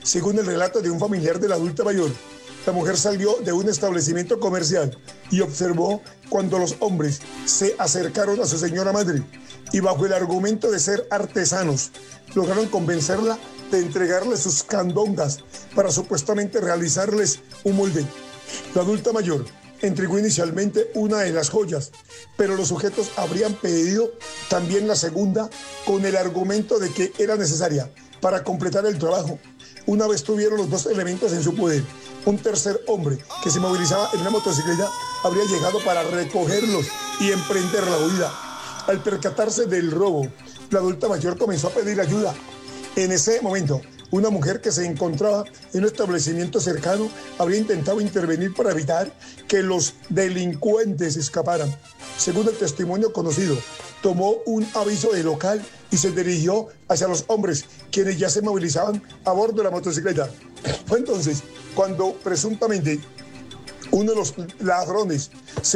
Según el relato de un familiar de la adulta mayor, la mujer salió de un establecimiento comercial y observó cuando los hombres se acercaron a su señora madre y bajo el argumento de ser artesanos, lograron convencerla de entregarle sus candongas para supuestamente realizarles un molde. La adulta mayor entregó inicialmente una de las joyas, pero los sujetos habrían pedido también la segunda con el argumento de que era necesaria para completar el trabajo. Una vez tuvieron los dos elementos en su poder, un tercer hombre que se movilizaba en una motocicleta habría llegado para recogerlos y emprender la huida. Al percatarse del robo, la adulta mayor comenzó a pedir ayuda. En ese momento, una mujer que se encontraba en un establecimiento cercano habría intentado intervenir para evitar que los delincuentes escaparan. Según el testimonio conocido, tomó un aviso del local y se dirigió hacia los hombres, quienes ya se movilizaban a bordo de la motocicleta. Fue entonces cuando presuntamente uno de los ladrones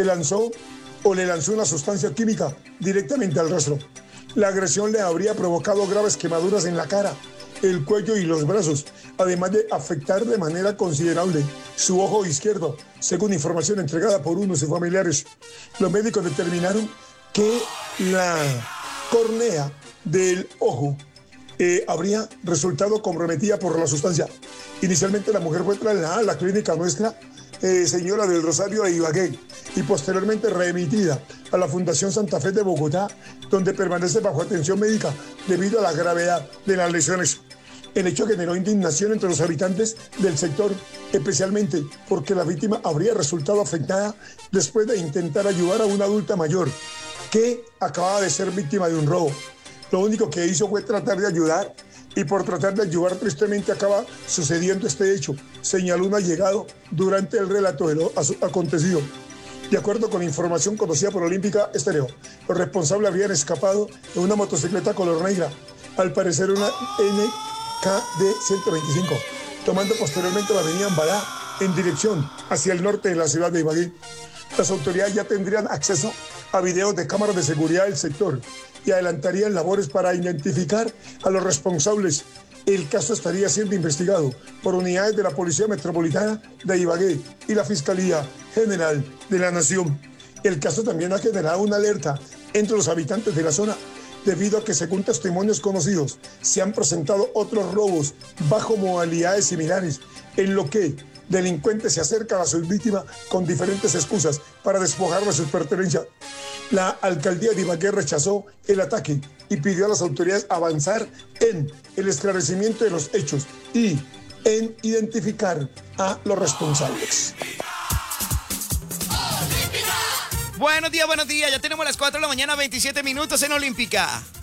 le lanzó una sustancia química directamente al rostro. La agresión le habría provocado graves quemaduras en la cara, el cuello y los brazos, además de afectar de manera considerable su ojo izquierdo, según información entregada por unos de sus familiares. Los médicos determinaron que la córnea del ojo habría resultado comprometida por la sustancia. Inicialmente la mujer fue trasladada a la clínica Nuestra Señora del Rosario de Ibagué y posteriormente remitida a la Fundación Santa Fe de Bogotá, donde permanece bajo atención médica debido a la gravedad de las lesiones. El hecho generó indignación entre los habitantes del sector, especialmente porque la víctima habría resultado afectada después de intentar ayudar a una adulta mayor que acababa de ser víctima de un robo. Lo único que hizo fue tratar de ayudar y por tratar de ayudar tristemente acaba sucediendo este hecho, señaló un allegado durante el relato de lo acontecido. De acuerdo con información conocida por Olímpica Estéreo, los responsables habrían escapado en una motocicleta color negra, al parecer una NKD 125, tomando posteriormente la avenida Ambalá en dirección hacia el norte de la ciudad de Ibagué. Las autoridades ya tendrían acceso a videos de cámaras de seguridad del sector y adelantarían labores para identificar a los responsables. El caso estaría siendo investigado por unidades de la Policía Metropolitana de Ibagué y la Fiscalía General de la Nación. El caso también ha generado una alerta entre los habitantes de la zona, debido a que, según testimonios conocidos, se han presentado otros robos bajo modalidades similares, en lo que delincuentes se acercan a su víctima con diferentes excusas para despojarla de sus pertenencias. La alcaldía de Ibagué rechazó el ataque y pidió a las autoridades avanzar en el esclarecimiento de los hechos y en identificar a los responsables. Buenos días, ya tenemos las 4 de la mañana, 27 minutos en Olímpica.